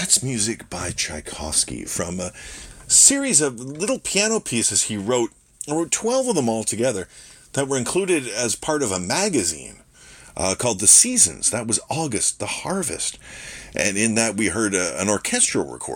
That's music by Tchaikovsky from a series of little piano pieces he wrote. He wrote 12 of them all together that were included as part of a magazine called The Seasons. That was August, The Harvest. And in that we heard an orchestral recording